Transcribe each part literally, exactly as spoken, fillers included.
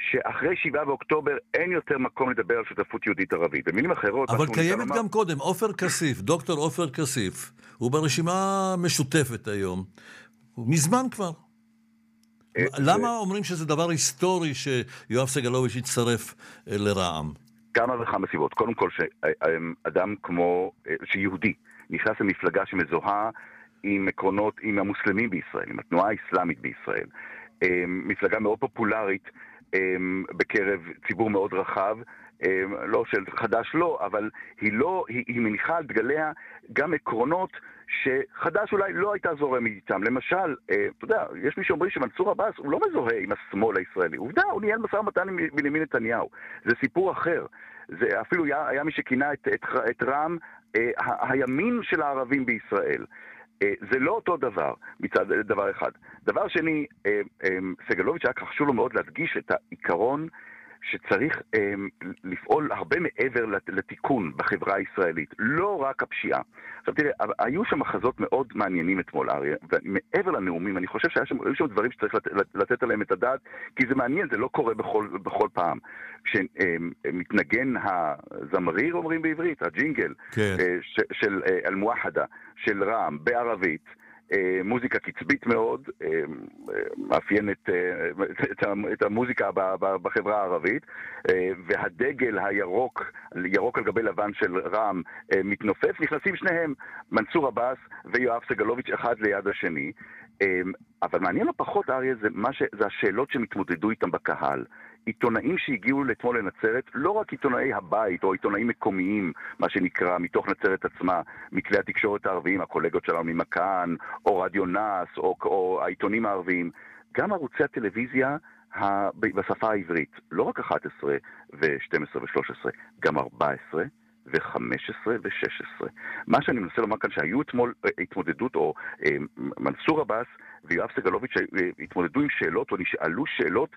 שאחרי שבעה באוקטובר אין יותר מקום לדבר על שותפות יהודית ערבית. במילים אחרות... אבל קיימת גם קודם, עופר כסיף, דוקטור עופר כסיף, הוא ברשימה משותפת היום, מזמן כבר. למה אומרים שזה דבר היסטורי שיואב סגלוביץ' יצטרף לרע"מ? כמה וכמה סיבות. קודם כל, שאדם כמו, שיהודי, נכנס למפלגה שמזוהה עם עקרונות, עם המוסלמים בישראל, עם התנועה האסלאמית בישראל. מפלגה מאוד פופולרית בקרב ציבור מאוד רחב, לא של חדש לא, אבל היא לא, היא, היא מניחה על דגליה גם עקרונות שחדש אולי לא הייתה זורם איתם. למשל, אתה יודע, יש מי שאומרים שמנסור עבאס הוא לא מזוהה עם השמאל הישראלי. עובדה, הוא ניהל משא ומתן עם בנימין נתניהו. זה סיפור אחר. זה אפילו היה, היה מי שכינה את, את, את רע"מ הימין של הערבים בישראל. זה לא אותו דבר, מצד דבר אחד. דבר שני, סגלוביץ' היה חשוב לו מאוד להדגיש את העיקרון שצריך לפעול הרבה מעבר לתיקון בחברה הישראלית, לא רק הפשיעה. עכשיו תראה, היו שם מחזות מאוד מעניינים אתמול, אריה, ומעבר לנאומים, אני חושב שהיו שם, שם דברים שצריך לתת עליהם את הדעת, כי זה מעניין, זה לא קורה בכל, בכל פעם. כשמתנגן הזמריר, אומרים בעברית, הג'ינגל, כן. ש, של אל-מואחדה, של רע"מ, בערבית, מוזיקה קצבית מאוד, מאפיינת את המוזיקה בחברה הערבית, והדגל הירוק, ירוק על גבי לבן של רע"מ מתנופף, נכנסים שניהם, מנסור עבאס ויואב סגלוביץ' אחד ליד השני. אבל מעניין לא פחות, אריה, זה, ש... זה השאלות שמתמודדו איתם בקהל. עיתונאים שהגיעו לאתמול לנצרת, לא רק עיתונאי הבית או עיתונאים מקומיים, מה שנקרא, מתוך נצרת עצמה, מכלי התקשורת הערביים, הקולגות שלנו ממכאן, או רדיו נאס, או, או העיתונים הערביים, גם ערוצי הטלוויזיה בשפה העברית, לא רק אחת עשרה ו-שתים עשרה ו-שלוש עשרה, גם ארבע עשרה ו-חמש עשרה ו-שש עשרה. מה שאני מנסה לומר כאן, שהיו אתמול התמודדות, או אה, מנסור עבאס ויואב סגלוביץ' התמודדו עם שאלות, או נשאלו שאלות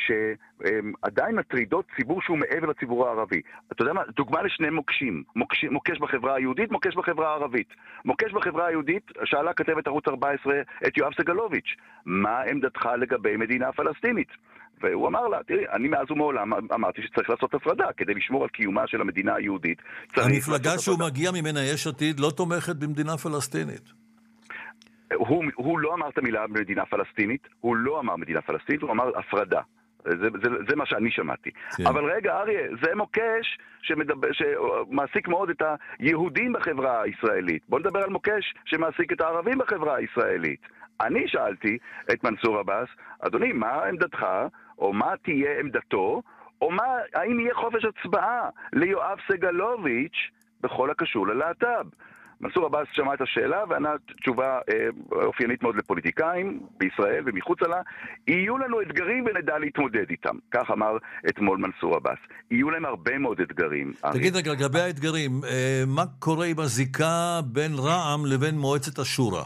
שעדיין מטרידות ציבור שהוא מעבר לציבור הערבי. אתה יודע מה? דוגמה לשני מוקשים. מוקש, מוקש בחברה היהודית, מוקש בחברה הערבית. מוקש בחברה היהודית, שאלה כתבת ערוץ ארבע עשרה את יואב סגלוביץ', מה עמדתך לגבי מדינה פלסטינית? והוא אמר לה, תראי, אני מאז ומעולם אמרתי שצריך לעשות הפרדה, כדי לשמור על קיומה של המדינה היהודית. המפלגה שהוא מגיע ממנה יש עתיד לא תומכת במדינה פלסטינית. הוא, הוא לא אמר את המילה מדינה פלסטינית, הוא לא אמר מדינה פלסטינית, הוא אמר הפרדה. זה, זה, זה מה שאני שמעתי. כן. אבל רגע, אריה, זה מוקש שמדבר, שמעסיק מאוד את היהודים בחברה הישראלית. בוא נדבר על מוקש שמעסיק את הערבים בחברה הישראלית. אני שאלתי את מנסור עבאס, אדוני, מה עמדתך, או מה תהיה עמדתו, או מה, האם יהיה חופש הצבעה ליואב סגלוביץ' בכל הקשור ללהט"ב? מנסור עבאס שמע את השאלה וענה תשובה אה, אופיינית מאוד לפוליטיקאים בישראל ומחוץ לה. יהיו לנו אתגרים ונדע להתמודד איתם. כך אמר אתמול מנסור עבאס. יהיו להם הרבה מאוד אתגרים. תגיד רגע, לגבי האתגרים, אה, מה קורה עם הזיקה בין רע"מ לבין מועצת השורא?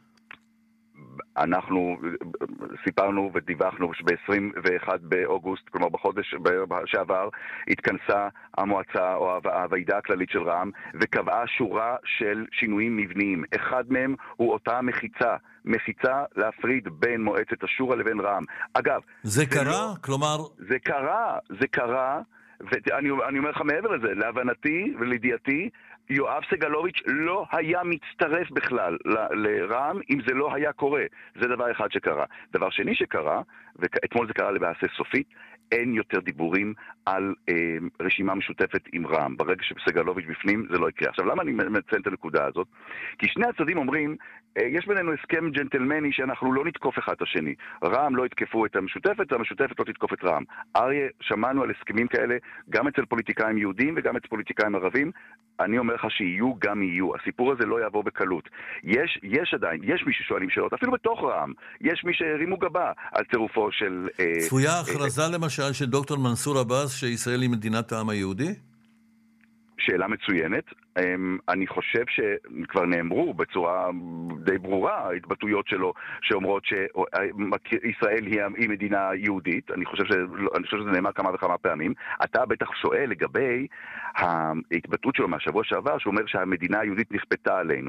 אנחנו סיפרנו ודיווחנו שב-עשרים ואחד באוגוסט, כלומר בחודש שעבר, התכנסה המועצה או הוועידה הכללית של רע"מ וקבעה שורה של שינויים מבניים. אחד מהם הוא אותה מחיצה, מחיצה להפריד בין מועצת השורא לבין רע"מ. אגב, זה, זה קרה? לא, כלומר... זה קרה, זה קרה, ואני אני אומר לך מעבר לזה, להבנתי ולידיעתי, יואב סגלוביץ' לא היה מצטרף בכלל לרע"מ אם זה לא היה קורה. זה דבר אחד שקרה. דבר שני שקרה, ואתמול זה קרה למעשה סופית, אין יותר דיבורים על אה, רשימה משותפת עם רע"מ. ברגע שסגלוביץ' בפנים זה לא יקרה. עכשיו, למה אני מציין את הנקודה הזאת? כי שני הצדדים אומרים, אה, יש בינינו הסכם ג'נטלמני שאנחנו לא נתקוף אחד את השני. רע"מ לא יתקפו את המשותפת, והמשותפת לא תתקוף את רע"מ. אריה, שמענו על הסכמים כאלה גם אצל פוליטיקאים יהודים וגם אצל פוליטיקאים ערבים. אני אומר לך שיהיו גם יהיו. הסיפור הזה לא יעבור בקלות. יש, יש עדיין, יש מי ששואלים שאלות, אפילו בתוך רע"מ. יש מי שהרימו גבה על צירופו של... צפויה הכרזה למשל של דוקטור מנסור עבאס שישראל היא מדינת העם היהודי? שאלה מצוינת. אני חושב שכבר נאמרו בצורה די ברורה ההתבטאויות שלו שאומרות שישראל היא מדינה יהודית. אני חושב שזה נאמר כמה וכמה פעמים. אתה בטח שואל לגבי ההתבטאות שלו מהשבוע שעבר, שהוא אומר שהמדינה היהודית נכפתה עלינו.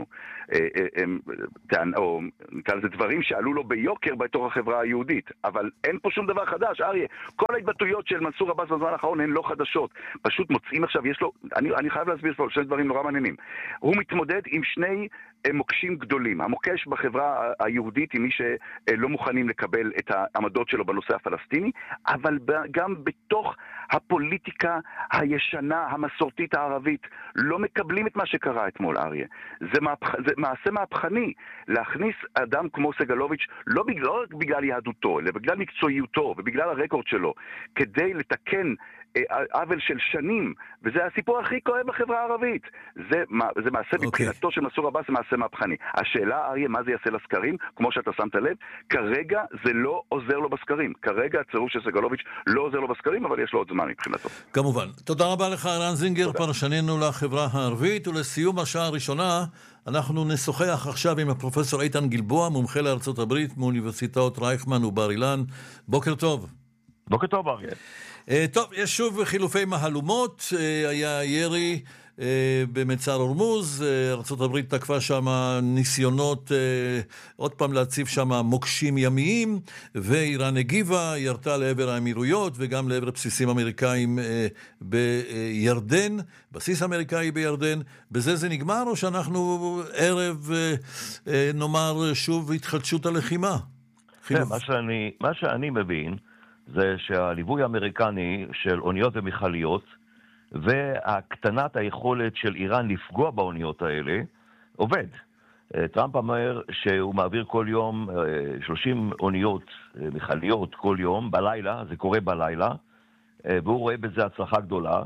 או נקרא לזה דברים שעלו לו ביוקר בתוך החברה היהודית. אבל אין פה שום דבר חדש, אריה. כל ההתבטאויות של מנסור עבאס בזמן האחרון הן לא חדשות. פשוט מוצאים עכשיו, יש לו, אני, אני חייב להסביר פה שני דברים נורא מעניינים. הוא מתמודד עם שני מוקשים גדולים. המוקש בחברה היהודית עם מי שלא מוכנים לקבל את העמדות שלו בנושא הפלסטיני, אבל גם בתוך הפוליטיקה הישנה, המסורתית הערבית, לא מקבלים את מה שקרה אתמול, אריה. זה, מהפך, זה מעשה מהפכני להכניס אדם כמו סגלוביץ' לא בגלל, לא בגלל יהדותו, אלא בגלל מקצועיותו ובגלל הרקורד שלו, כדי לתקן עוול של שנים, וזה הסיפור הכי כואב בחברה הערבית. זה, זה מעשה מבחינתו של מנסור עבאס, זה מעשה מהפכני. השאלה, אריה, מה זה יעשה לסקרים? כמו שאתה שמת לב, כרגע זה לא עוזר לו בסקרים. כרגע הצירוף של סגלוביץ' לא עוזר לו בסקרים, אבל יש לו עוד זמן מבחינתו. כמובן. תודה רבה לך, ערן זינגר, פרשננו לחברה הערבית, ולסיום השעה הראשונה, אנחנו נשוחח עכשיו עם הפרופסור איתן גלבוע, מומחה לארצות הברית, מאוניברסיטאות רייכמן ובר אילן. בוקר טוב. בוקר טוב, אריה. טוב, יש שוב חילופי מהלומות, היה ירי במצר הורמוז, ארצות הברית תקפה שם ניסיונות עוד פעם להציב שם מוקשים ימיים, ואיראן הגיבה, ירתה לעבר האמירויות וגם לעבר בסיסים אמריקאים בירדן, בסיס אמריקאי בירדן. בזה זה נגמר, או שאנחנו ערב נאמר שוב התחדשות הלחימה? מה שאני, מה שאני מבין זה שהליווי האמריקני של אוניות ומכליות והקטנת היכולת של איראן לפגוע באוניות האלה עובד. טראמפ אומר שהוא מעביר כל יום שלושים אוניות מכליות כל יום בלילה, זה קורה בלילה, והוא רואה בזה הצלחה גדולה.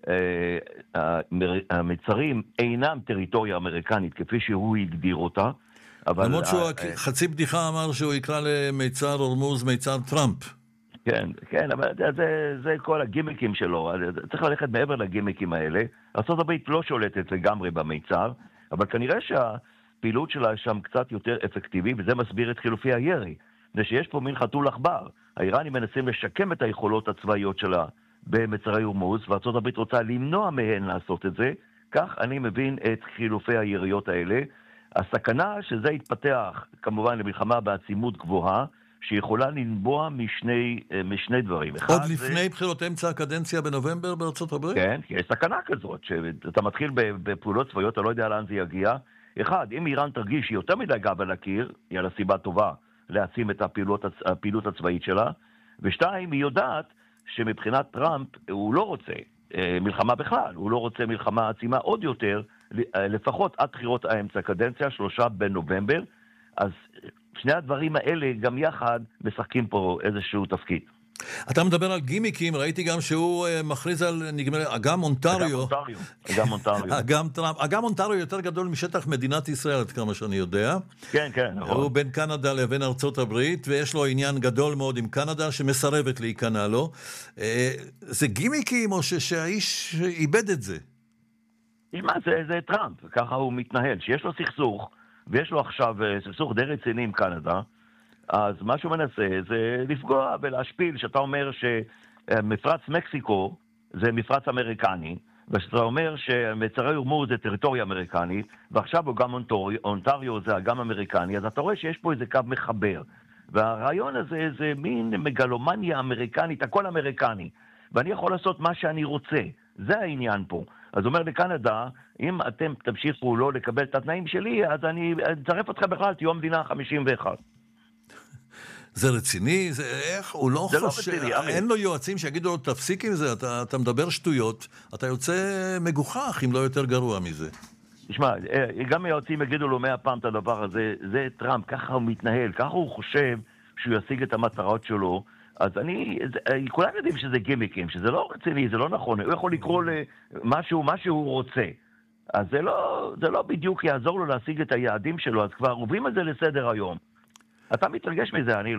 המצרים אינם טריטוריה אמריקנית כפי שהוא הגדיר אותה, למרות שהוא חצי בדיחה אמר שהוא יקרא למיצר הורמוז מיצר טראמפ. כן, כן, אבל זה, זה כל הגימיקים שלו. צריך ללכת מעבר לגימיקים האלה. ארצות הברית לא שולטת לגמרי במיצר, אבל כנראה שהפעילות שלה שם קצת יותר אפקטיבי, וזה מסביר את חילופי הירי. זה שיש פה מין חתול עכבר. האיראנים מנסים לשקם את היכולות הצבאיות שלה במצרי הורמוז, וארצות הברית רוצה למנוע מהן לעשות את זה. כך אני מבין את חילופי היריות האלה. הסכנה שזה יתפתח, כמובן, למלחמה בעצימות גבוהה, שיכולה לנבוע משני, משני דברים. עוד לפני זה... בחירות אמצע הקדנציה בנובמבר בארצות הברית? כן, כי יש סכנה כזאת, שאתה מתחיל בפעולות צבאיות, אתה לא יודע לאן זה יגיע. אחד, אם איראן תרגיש שהיא יותר מדי גב על הקיר, היא על הסיבה טובה להעצים את הפעילות, הפעילות הצבאית שלה, ושתיים, היא יודעת שמבחינת טראמפ הוא לא רוצה מלחמה בכלל, הוא לא רוצה מלחמה עצימה עוד יותר, לפחות עד בחירות האמצע הקדנציה, שלושה בנובמבר, אז שני הדברים האלה גם יחד משחקים פה איזשהו תפקיד. אתה מדבר על גימיקים, ראיתי גם שהוא מכריז על נגמר, אגם אונטריו. אגם אונטריו. אגם טראמפ. אגם אונטריו יותר גדול משטח מדינת ישראל, עד כמה שאני יודע. כן, כן. הוא בין קנדה לבין ארצות הברית, ויש לו עניין גדול מאוד עם קנדה, שמסרבת להיכנע לו. זה גימיקים, או שהאיש איבד את זה? מה, זה, זה טראמפ, ככה הוא מתנהל. שיש לו סכסוך, ויש לו עכשיו סכסוך די רציני עם קנדה, אז מה שהוא מנסה זה לפגוע ולהשפיל, שאתה אומר שמפרץ מקסיקו זה מפרץ אמריקני, ושאתה אומר שמצרי הורמוז זה טריטוריה אמריקנית, ועכשיו הוא גם אונטריו, אונטריו זה גם אמריקני, אז אתה רואה שיש פה איזה קו מחבר. והרעיון הזה זה מין מגלומניה אמריקנית, הכל אמריקני, ואני יכול לעשות מה שאני רוצה. זה העניין פה. אז אומר לקנדה, אם אתם תמשיכו לא לקבל את התנאים שלי, אז אני אצרף אתכם בכלל, תהיו המדינה ה-חמישים ואחת. זה רציני? זה איך? הוא לא חושב... לא רציני, אין לו יועצים שיגידו לו, תפסיק עם זה, אתה, אתה מדבר שטויות, אתה יוצא מגוחך אם לא יותר גרוע מזה. תשמע, גם היועצים יגידו לו מאה פעם את הדבר הזה, זה טראמפ, ככה הוא מתנהל, ככה הוא חושב שהוא ישיג את המטרות שלו, אז אני, כולם יודעים שזה גימיקים, שזה לא רציני, זה לא נכון, הוא יכול לקרוא למשהו, מה שהוא רוצה. אז זה לא, זה לא בדיוק יעזור לו להשיג את היעדים שלו, אז כבר עוברים את זה לסדר היום. אתה מתרגש מזה, אני לא.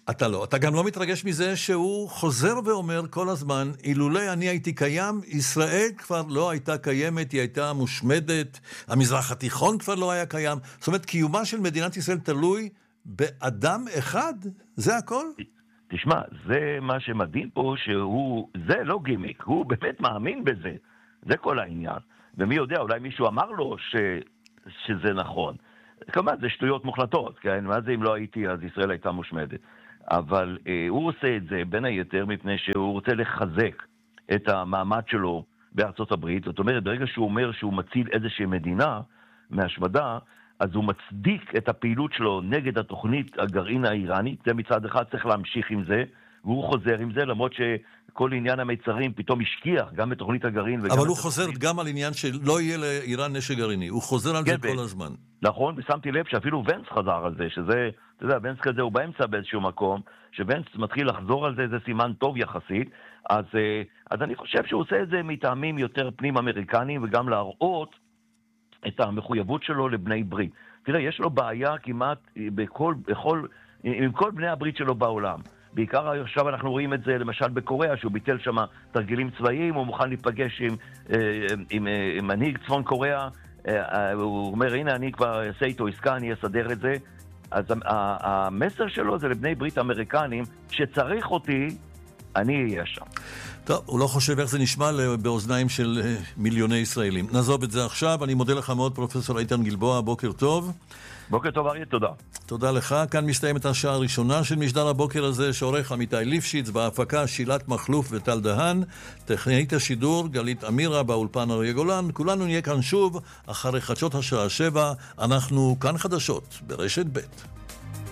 אתה לא. אתה גם לא מתרגש מזה שהוא חוזר ואומר כל הזמן, אילולא אני הייתי קיים, ישראל כבר לא הייתה קיימת, היא הייתה מושמדת, המזרח התיכון כבר לא היה קיים. זאת אומרת, קיומה של מדינת ישראל תלוי באדם אחד? זה הכל? תשמע, זה מה שמדהים פה, שהוא, זה לא גימיק, הוא באמת מאמין בזה. זה כל העניין. ומי יודע, אולי מישהו אמר לו ש, שזה נכון. כמובן, זה שטויות מוחלטות, כן? מה זה אם לא הייתי, אז ישראל הייתה מושמדת. אבל אה, הוא עושה את זה בין היתר מפני שהוא רוצה לחזק את המעמד שלו בארצות הברית. זאת אומרת, ברגע שהוא אומר שהוא מציל איזושהי מדינה מהשמדה, אז הוא מצדיק את הפעילות שלו נגד התוכנית הגרעין האיראנית. זה מצד אחד צריך להמשיך עם זה, והוא חוזר עם זה, למרות שכל עניין המיצרים פתאום השכיח גם בתוכנית הגרעין. אבל הוא חוזר גם על עניין שלא יהיה לאיראן נשק גרעיני. הוא חוזר על זה כל הזמן. נכון, ושמתי לב שאפילו ונס חזר על זה, שזה, אתה יודע, ונס כזה הוא באמצע באיזשהו מקום, שוונס מתחיל לחזור על זה, זה סימן טוב יחסית. אז, אז אני חושב שהוא עושה את זה מטעמים יותר פנים אמריקניים, וגם להראות את המחויבות שלו לבני ברית. תראה, יש לו בעיה כמעט בכל, בכל, עם כל בני הברית שלו בעולם. בעיקר עכשיו אנחנו רואים את זה למשל בקוריאה, שהוא ביטל שם תרגילים צבאיים, הוא מוכן להיפגש עם, עם, עם מנהיג צפון קוריאה, הוא אומר, הנה אני כבר אעשה איתו עסקה, אני אסדר את זה. אז המסר שלו זה לבני ברית אמריקנים, שצריך אותי, אני אהיה שם. טוב, הוא לא חושב איך זה נשמע באוזניים של מיליוני ישראלים. נעזוב את זה עכשיו, אני מודה לך מאוד פרופסור איתן גלבוע, בוקר טוב. בוקר טוב אריה, תודה. תודה לך, כאן מסתיימת השעה הראשונה של משדר הבוקר הזה, שעורך עמיתי ליפשיץ, בהפקה שילת מחלוף וטל דהן, טכנאית השידור גלית אמירה, באולפן אריה גולן. כולנו נהיה כאן שוב אחרי חדשות השעה שבע, אנחנו כאן חדשות ברשת ב'.